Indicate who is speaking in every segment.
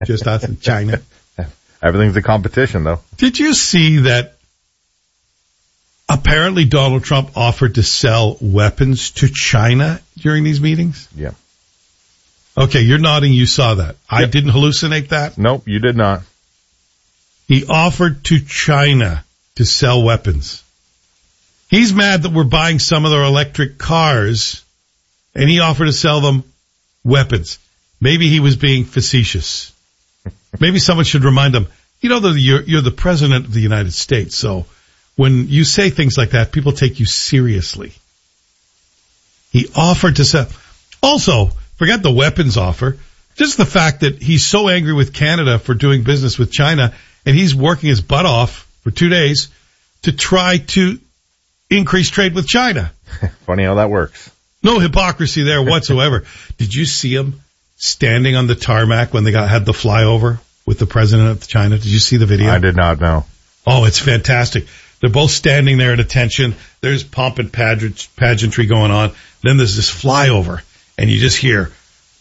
Speaker 1: Just us and China.
Speaker 2: Everything's a competition, though.
Speaker 1: Did you see that apparently Donald Trump offered to sell weapons to China during these meetings?
Speaker 2: Yeah.
Speaker 1: Okay, you're nodding. You saw that. I
Speaker 2: Yep.
Speaker 1: didn't hallucinate that.
Speaker 2: Nope, you did not.
Speaker 1: He offered to China to sell weapons. He's mad that we're buying some of their electric cars, and he offered to sell them weapons. Maybe he was being facetious. Maybe someone should remind him, you know, that you're the president of the United States, so when you say things like that, people take you seriously. He offered to sell. Also, forget the weapons offer. Just the fact that he's so angry with Canada for doing business with China, and he's working his butt off for 2 days to try to increase trade with China.
Speaker 2: Funny how that works.
Speaker 1: No hypocrisy there whatsoever. Did you see him standing on the tarmac when they had the flyover with the president of China? Did you see the video?
Speaker 2: I did not know.
Speaker 1: Oh, it's fantastic. They're both standing there at attention. There's pomp and pageantry going on. Then there's this flyover, and you just hear,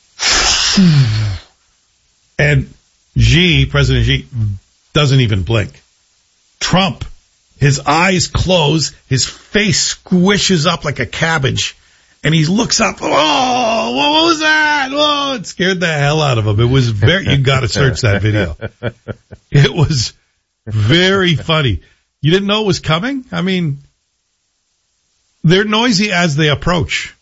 Speaker 1: and President Xi doesn't even blink. Trump, his eyes close, his face squishes up like a cabbage, and he looks up. Oh, what was that? Oh, it scared the hell out of him. It was you got to search that video. It was very funny. You didn't know it was coming? I mean, they're noisy as they approach.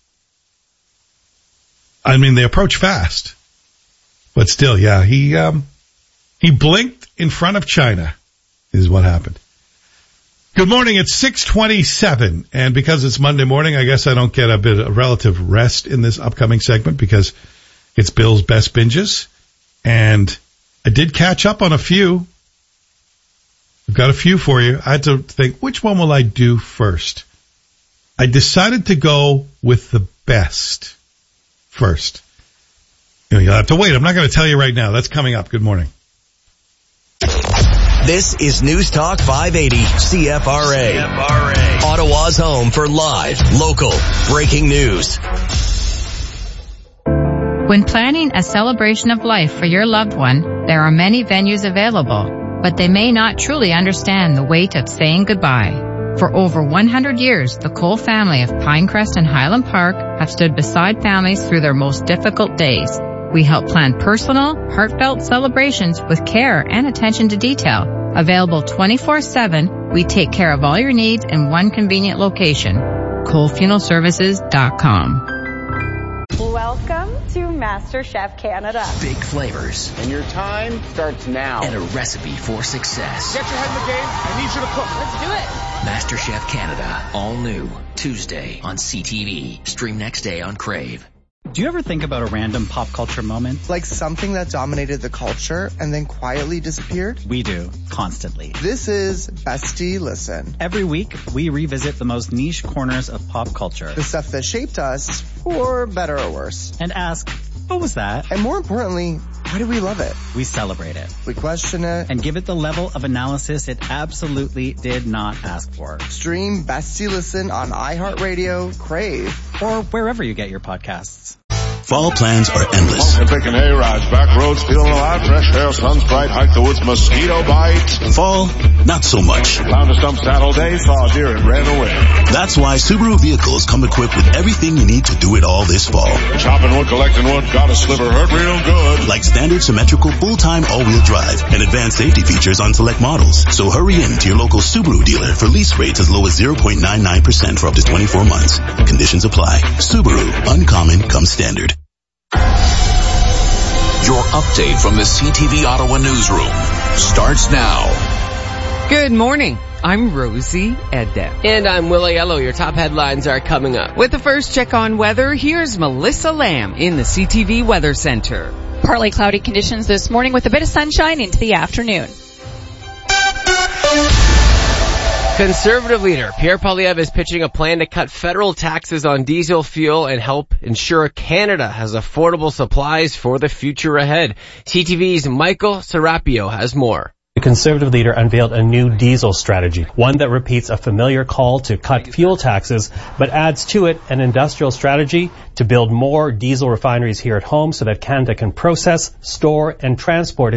Speaker 1: I mean, they approach fast. But still, yeah, he blinked in front of China is what happened. Good morning. It's 6:27, and because it's Monday morning, I guess I don't get a bit of relative rest in this upcoming segment because it's Bill's Best Binges, and I did catch up on a few. I've got a few for you. I had to think, which one will I do first? I decided to go with the best first. You'll have to wait. I'm not going to tell you right now. That's coming up. Good morning.
Speaker 3: This is News Talk 580 CFRA. Ottawa's home for live, local, breaking news.
Speaker 4: When planning a celebration of life for your loved one, there are many venues available, but they may not truly understand the weight of saying goodbye. For over 100 years, the Cole family of Pinecrest and Highland Park have stood beside families through their most difficult days. We help plan personal, heartfelt celebrations with care and attention to detail. Available 24/7, we take care of all your needs in one convenient location. ColeFuneralServices.com.
Speaker 5: Welcome to MasterChef Canada.
Speaker 3: Big flavors.
Speaker 6: And your time starts now.
Speaker 3: And a recipe for success.
Speaker 6: Get your head in the game. I need you to cook.
Speaker 5: Let's do it.
Speaker 3: MasterChef Canada. All new. Tuesday on CTV. Stream next day on Crave.
Speaker 7: Do you ever think about a random pop culture moment?
Speaker 8: Like something that dominated the culture and then quietly disappeared?
Speaker 7: We do, constantly.
Speaker 8: This is Bestie Listen.
Speaker 7: Every week, we revisit the most niche corners of pop culture.
Speaker 8: The stuff that shaped us, for better or worse.
Speaker 7: And ask, what was that?
Speaker 8: And more importantly, why do we love it?
Speaker 7: We celebrate it.
Speaker 8: We question it.
Speaker 7: And give it the level of analysis it absolutely did not ask for.
Speaker 8: Stream Bestie Listen on iHeartRadio, Crave,
Speaker 7: or wherever you get your podcasts.
Speaker 9: Fall plans are endless.
Speaker 10: Picking hay rides, back roads, feeling alive, fresh air, sun's bright, hike the woods, mosquito bite.
Speaker 9: Fall, not so much.
Speaker 10: Found a stump saddle day, saw a deer and ran away.
Speaker 9: That's why Subaru vehicles come equipped with everything you need to do it all this fall.
Speaker 10: Chopping wood, collecting wood, got a sliver, hurt real good.
Speaker 9: Like standard symmetrical full-time all-wheel drive and advanced safety features on select models. So hurry in to your local Subaru dealer for lease rates as low as 0.99% for up to 24 months. Conditions apply. Subaru, uncommon comes standard.
Speaker 11: Your update from the CTV Ottawa newsroom starts now.
Speaker 12: Good morning. I'm Rosie Edda.
Speaker 13: And I'm Willie Yellow. Your top headlines are coming up.
Speaker 12: With the first check on weather, here's Melissa Lamb in the CTV Weather Center.
Speaker 14: Partly cloudy conditions this morning with a bit of sunshine into the afternoon.
Speaker 13: Conservative leader Pierre Poilievre is pitching a plan to cut federal taxes on diesel fuel and help ensure Canada has affordable supplies for the future ahead. CTV's Michael Serapio has more.
Speaker 15: The Conservative leader unveiled a new diesel strategy, one that repeats a familiar call to cut fuel taxes, but adds to it an industrial strategy to build more diesel refineries here at home so that Canada can process, store, and transport